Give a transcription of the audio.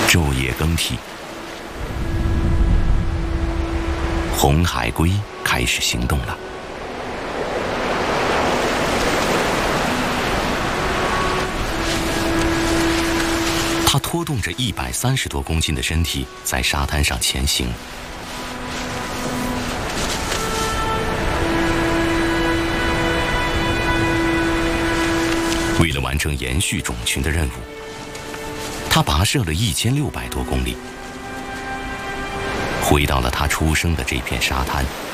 昼夜更替，红海龟开始行动了。它拖动着130多公斤的身体在沙滩上前行。为了完成延续种群的任务，它跋涉了1600多公里，回到了它出生的这片沙滩。